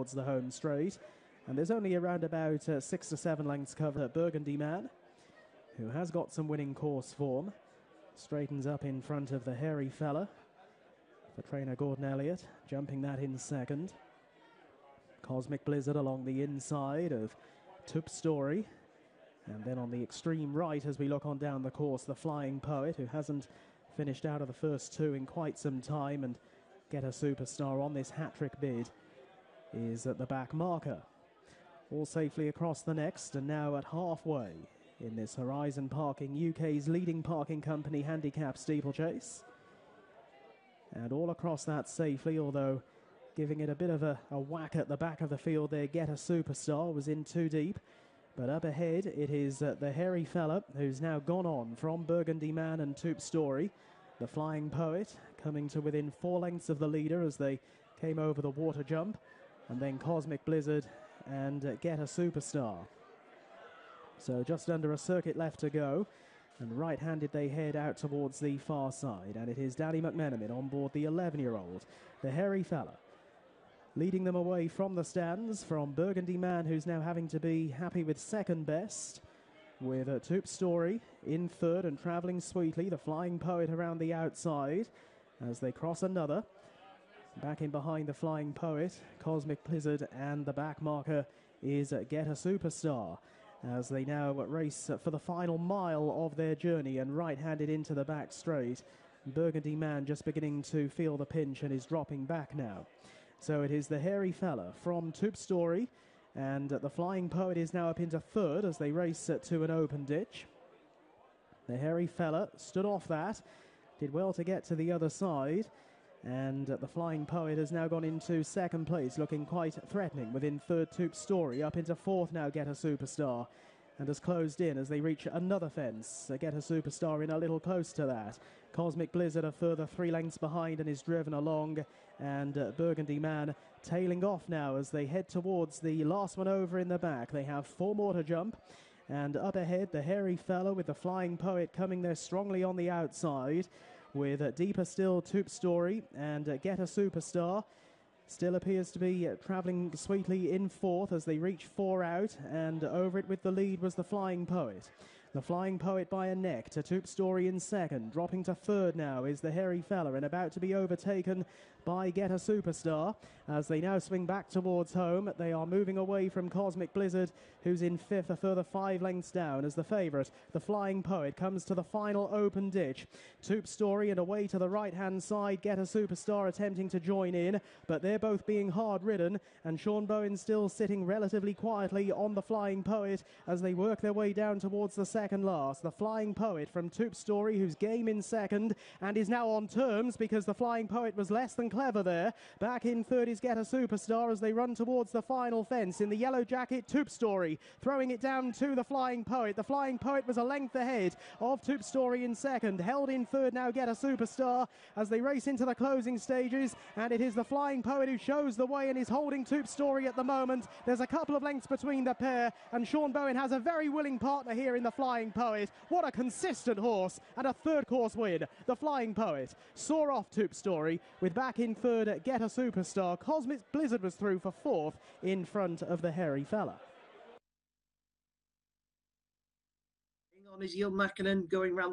towards the home straight. And there's only around about 6 to 7 lengths covered. Burgundy Man, who has got some winning course form, straightens up in front of the hairy fella for trainer Gordon Elliott, jumping that in second. Cosmic Blizzard along the inside of Tup Story. And then on the extreme right, as we look on down the course, the Flying Poet, who hasn't finished out of the first two in quite some time, and Get a Superstar on this hat-trick bid is at the back marker. All safely across the next, and now at halfway in this Horizon Parking, UK's leading parking company handicap steeplechase. And all across that safely, although giving it a bit of a whack at the back of the field there, Get a Superstar was in too deep. But up ahead, it is the hairy fella who's now gone on from Burgundy Man and Tup Story. The Flying Poet coming to within 4 lengths of the leader as they came over the water jump. And then Cosmic Blizzard and Get a Superstar. So just under a circuit left to go. And right-handed they head out towards the far side. And it is Danny McMenamin on board the 11-year-old, the hairy fella, leading them away from the stands from Burgundy Man, who's now having to be happy with second best, with Tup Story in third and travelling sweetly. The Flying Poet around the outside as they cross another. Back in behind the Flying Poet, Cosmic Blizzard, and the back marker is Get a Superstar as they now race for the final mile of their journey and right-handed into the back straight. Burgundy Man just beginning to feel the pinch and is dropping back now. So it is the hairy fella from Tup Story, and the Flying Poet is now up into third as they race to an open ditch. The hairy fella stood off that, did well to get to the other side, and the Flying Poet has now gone into second place, looking quite threatening within third Tup Story. Up into fourth now, Get a Superstar, and has closed in as they reach another fence. Get a Superstar in a little close to that. Cosmic Blizzard a further 3 lengths behind and is driven along, and Burgundy Man tailing off now as they head towards the last one over in the back. They have 4 more to jump, and up ahead the hairy fella with the Flying Poet coming there strongly on the outside, with deeper still Tup Story and Get a Superstar. Still appears to be travelling sweetly in fourth as they reach 4 out, and over it with the lead was the Flying Poet. The Flying Poet by a neck to Tup Story in second. Dropping to third now is the hairy fella, and about to be overtaken by Get a Superstar as they now swing back towards home. They are moving away from Cosmic Blizzard, who's in fifth, a further 5 lengths down as the favourite, the Flying Poet, comes to the final open ditch. Tup Story and away to the right-hand side, Get a Superstar attempting to join in, but they're both being hard-ridden, and Sean Bowen still sitting relatively quietly on the Flying Poet as they work their way down towards the second last. The Flying Poet from Tup Story, who's game in second and is now on terms because the Flying Poet was less than clever there. Back in third is Get a Superstar as they run towards the final fence. In the yellow jacket, Tup Story throwing it down to the Flying Poet. The Flying Poet was a length ahead of Tup Story in second. Held in third now, Get a Superstar as they race into the closing stages, and it is the Flying Poet who shows the way and is holding Tup Story at the moment. There's a couple of lengths between the pair, and Sean Bowen has a very willing partner here in the Flying Poet. What a consistent horse, and a third course win. The Flying Poet saw off Tup Story with back in third Get a Superstar. Cosmic Blizzard was through for fourth in front of the hairy fella. On his Neil Mackinnon going round